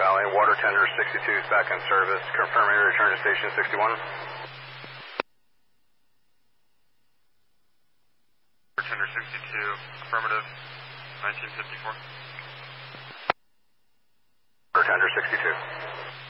Valley, water tender 62 is back in service. Confirming return to station 61. Water tender 62, affirmative, 1954. Water tender 62.